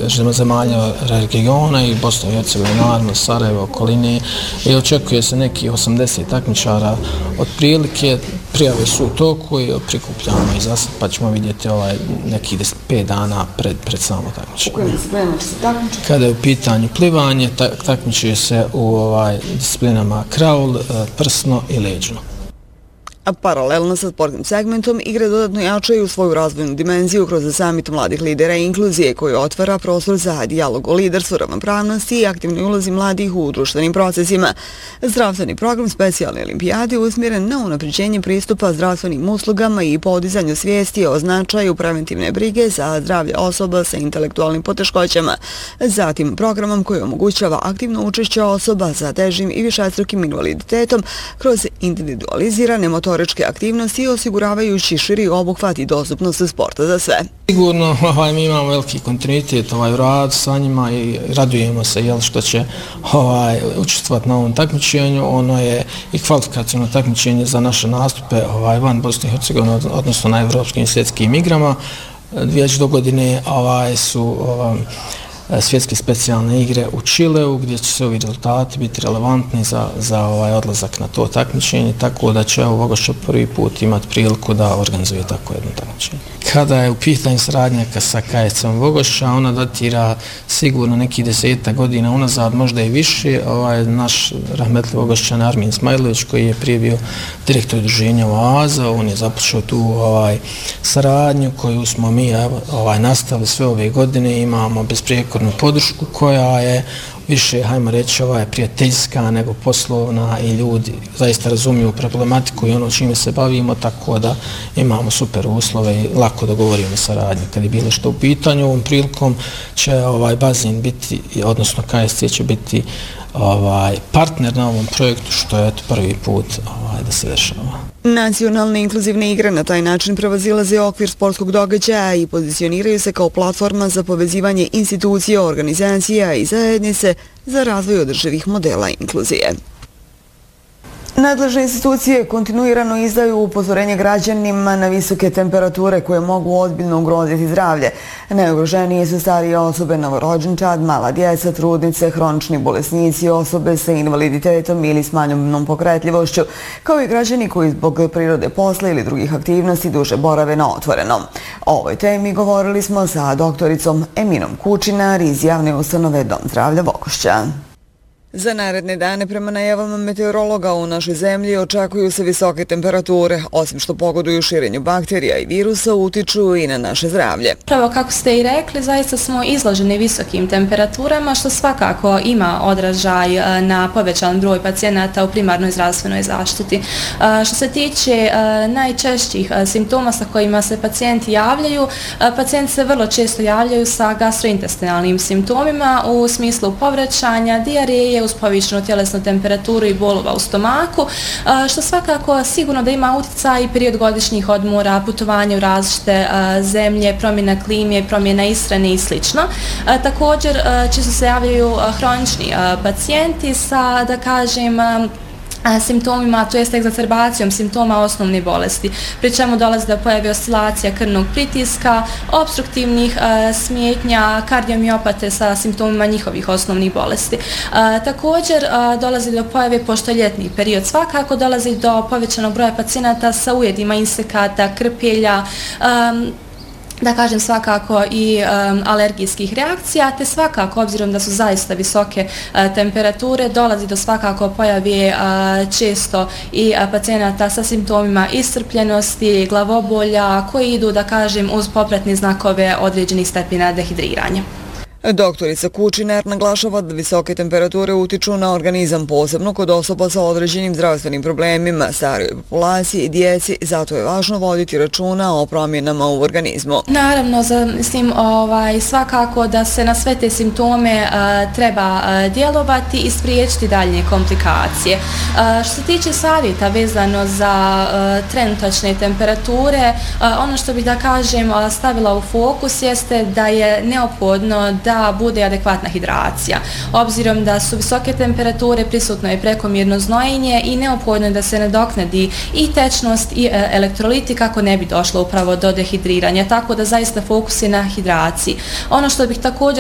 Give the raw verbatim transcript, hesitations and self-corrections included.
zemalja regiona i Bosna i Hercegovina, naravno Sarajevo, okoline i očekuje se neki osamdeset takmičara otprilike. Prijave su u toku i prikupljamo i zasad, pa ćemo vidjeti ovaj nekih pet dana pred, pred samo takmičenje. U kojim disciplinama će se takmičiti? Kada je u pitanju plivanje, takmičuje se u ovaj, disciplinama kraul, prsno i leđno. A paralelno sa sportnim segmentom, igre dodatno jačaju svoju razvojnu dimenziju kroz samit mladih lidera i inkluzije koji otvara prostor za dijalog o liderstvu, ravnopravnosti i aktivnoj ulozi mladih u društvenim procesima. Zdravstveni program specijalne olimpijade usmjeren na unapređenje pristupa zdravstvenim uslugama i podizanju svijesti o značaju preventivne brige za zdravlje osoba sa intelektualnim poteškoćama. Zatim programom koji omogućava aktivno učešće osoba sa težim i višestrukim invaliditetom kroz individualizirane motoričke aktivnosti i osiguravajući širi obuhvat i dostupnost sporta za sve. Sigurno ovaj, mi imamo veliki kontinuitet ovaj, u radu sa njima i radujemo se jel, što će ovaj, učestvovati na ovom takmičenju. Ono je i kvalifikacijno takmičenje za naše nastupe ovaj, van Bosne i Hercegovine, odnosno na evropskim i svjetskim igrama. Već do godine ovaj, su ovaj, svjetske specijalne igre u Čileu, gdje će se ovi rezultati biti relevantni za, za ovaj odlazak na to takmičenje, tako da će Vogošća prvi put imati priliku da organizuje tako jedno takmičenje. Kada je u pitanju saradnja sa K S C-om Vogošća, ona datira sigurno neki deseta godina unazad, možda i više. Ovaj, naš rahmetli Vogošćan Armin Smajlović, koji je prije bio direktor udruženja Oaza, on je započeo tu ovaj, saradnju koju smo mi ovaj, nastavili sve ove godine. Imamo besprijekornu podršku koja je više, hajmo reći, ovaj, prijateljska nego poslovna i ljudi zaista razumiju problematiku i ono čime se bavimo, tako da imamo super uslove i lako dogovorimo saradnje. Kad je bilo što u pitanju, ovom prilikom će ovaj bazen biti, odnosno K S C će biti ovaj, partner na ovom projektu, što je prvi put ovaj, da se dešava. Nacionalne inkluzivne igre na taj način prevazilaze okvir sportskog događaja i pozicioniraju se kao platforma za povezivanje institucija, organizacija i zajednice za razvoj održivih modela inkluzije. Nadležne institucije kontinuirano izdaju upozorenje građanima na visoke temperature koje mogu ozbiljno ugroziti zdravlje. Najugroženije su starije osobe, novorođenčad, mala djeca, trudnice, hronični bolesnici, osobe sa invaliditetom ili smanjenom pokretljivošću, kao i građani koji zbog prirode posla ili drugih aktivnosti duže borave na otvorenom. O ovoj temi govorili smo sa doktoricom Eminom Kučinar iz javne ustanove Dom zdravlja Vogošća. Za naredne dane prema najavama meteorologa u našoj zemlji očekuju se visoke temperature, osim što pogoduju širenju bakterija i virusa, utiču i na naše zdravlje. Pravo, kako ste i rekli, zaista smo izloženi visokim temperaturama, što svakako ima odražaj na povećan broj pacijenata u primarnoj zdravstvenoj zaštiti. Što se tiče najčešćih simptoma sa kojima se pacijenti javljaju, pacijenti se vrlo često javljaju sa gastrointestinalnim simptomima u smislu povraćanja, dijareje, uz povišenu tjelesnu temperaturu i bolova u stomaku, što svakako sigurno da ima utjecaj i period godišnjih odmora, putovanje u različite zemlje, promjena klime, promjena ishrane i sl. Također često se javljaju hronični pacijenti sa, da kažem, simptomima, to jest egzacerbacijom simptoma osnovne bolesti, pri čemu dolazi do pojave oscilacija krvnog pritiska, obstruktivnih e, smetnja, kardiomiopate sa simptomima njihovih osnovnih bolesti. E, također e, dolazi do pojave, pošto je ljetni period, svakako dolazi do povećanog broja pacijenata sa ujedima insekata, krpelja, e, da kažem svakako i um, alergijskih reakcija, te svakako, obzirom da su zaista visoke uh, temperature, dolazi do svakako pojave uh, često i uh, pacijenata sa simptomima iscrpljenosti, glavobolja, koji idu, da kažem, uz popratne znakove određenih stepena dehidriranja. Doktorica Kučinar naglašava da visoke temperature utiču na organizam, posebno kod osoba sa određenim zdravstvenim problemima, starijoj populaciji i djeci, zato je važno voditi računa o promjenama u organizmu. Naravno, za, mislim, ovaj, svakako da se na sve te simptome a, treba a, djelovati i spriječiti daljnje komplikacije. A, što se tiče savjeta vezano za a, trenutačne temperature, a, ono što bih, da kažem, a, stavila u fokus jeste da je neophodno da da bude adekvatna hidracija. Obzirom da su visoke temperature, prisutno je prekomjerno znojenje i neophodno je da se nadoknadi i tečnost i elektroliti kako ne bi došlo upravo do dehidriranja, tako da zaista fokus je na hidraciji. Ono što bih također